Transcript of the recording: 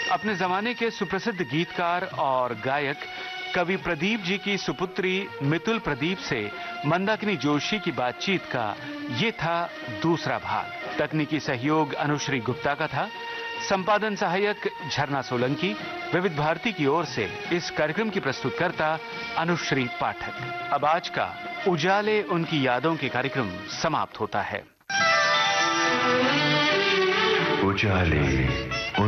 अपने जमाने के सुप्रसिद्ध गीतकार और गायक कवि प्रदीप जी की सुपुत्री मितुल प्रदीप से मंदाकिनी जोशी की बातचीत का ये था दूसरा भाग। तकनीकी सहयोग अनुश्री गुप्ता का था। संपादन सहायक झरना सोलंकी। विविध भारती की ओर से इस कार्यक्रम की प्रस्तुतकर्ता अनुश्री पाठक। अब आज का उजाले उनकी यादों के कार्यक्रम समाप्त होता है। उजाले